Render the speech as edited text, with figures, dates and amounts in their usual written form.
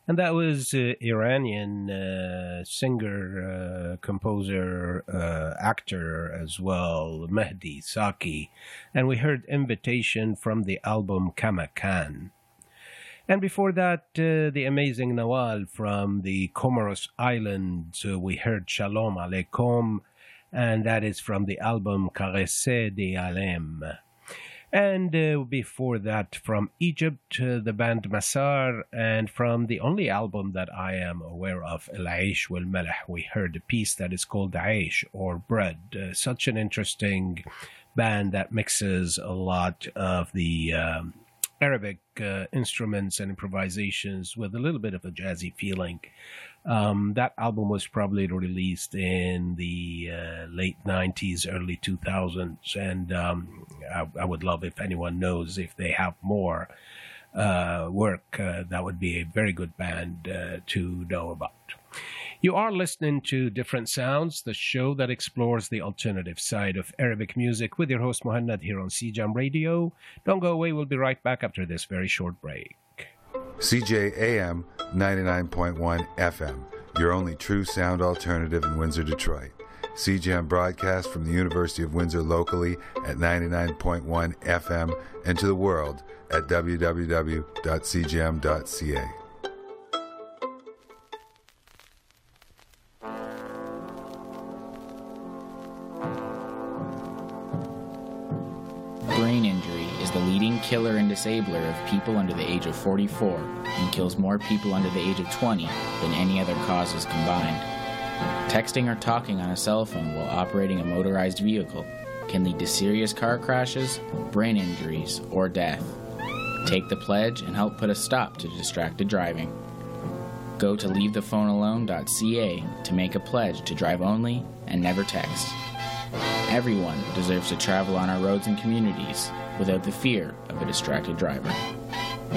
And that was Iranian singer, composer, actor as well, Mehdi Saki. And we heard Invitation from the album Kamakan. And before that, the amazing Nawal from the Comoros Islands. We heard Shalom Aleikum, and that is from the album Caresse de Alem. And before that, from Egypt, the band Masar, and from the only album that I am aware of, El Aish wal Malh, we heard a piece that is called Aish, or Bread. Such an interesting band that mixes a lot of the Arabic instruments and improvisations with a little bit of a jazzy feeling. That album was probably released in the late 90s, early 2000s, and I would love if anyone knows if they have more work. That would be a very good band to know about. You are listening to Different Sounds, the show that explores the alternative side of Arabic music with your host Muhannad here on CJAM Radio. Don't go away, we'll be right back after this very short break. CJAM 99.1 FM, your only true sound alternative in Windsor, Detroit. CJAM broadcast from the University of Windsor locally at 99.1 FM and to the world at www.cjam.ca. Brain injury is the leading killer and disabler of people under the age of 44 and kills more people under the age of 20 than any other causes combined. Texting or talking on a cell phone while operating a motorized vehicle can lead to serious car crashes, brain injuries, or death. Take the pledge and help put a stop to distracted driving. Go to leavethephonealone.ca to make a pledge to drive only and never text. Everyone deserves to travel on our roads and communities without the fear of a distracted driver.